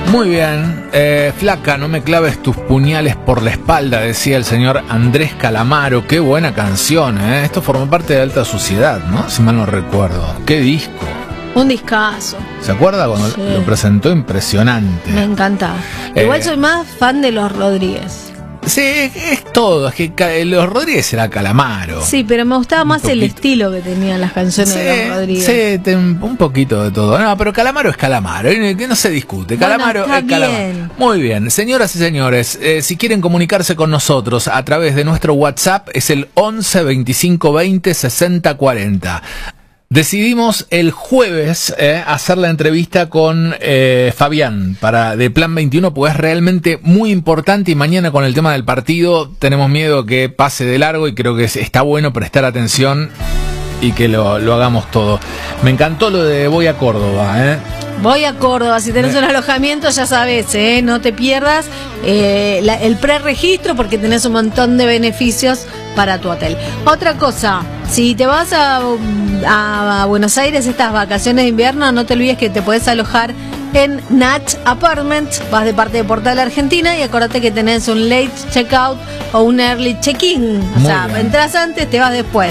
Muy bien, flaca, no me claves tus puñales por la espalda, decía el señor Andrés Calamaro. Qué buena canción, ¿eh? Esto forma parte de Alta Suciedad, ¿no? Si mal no recuerdo. Qué disco. Un discazo. ¿Se acuerda cuando lo presentó? Impresionante. Me encanta. Igual soy más fan de los Rodríguez. Sí, es todo. Es que los Rodríguez era Calamaro. Sí, pero me gustaba más el estilo que tenían las canciones de los Rodríguez. Sí, un poquito de todo. No, pero Calamaro es Calamaro, que no se discute. Calamaro es Calamaro. Muy bien, señoras y señores, si quieren comunicarse con nosotros a través de nuestro WhatsApp, es el 11 25 20 60 40. Decidimos el jueves hacer la entrevista con Fabián de Plan 21, pues es realmente muy importante, y mañana con el tema del partido tenemos miedo que pase de largo y creo que está bueno prestar atención y que lo hagamos todo. Me encantó lo de Voy a Córdoba. Voy a Córdoba, si tenés un alojamiento ya sabes, no te pierdas el preregistro porque tenés un montón de beneficios para tu hotel. Otra cosa, si te vas a Buenos Aires estas vacaciones de invierno, no te olvides que te podés alojar en Natch Apartment, vas de parte de Portal Argentina y acordate que tenés un late checkout o un early check-in, o sea, entras antes, te vas después.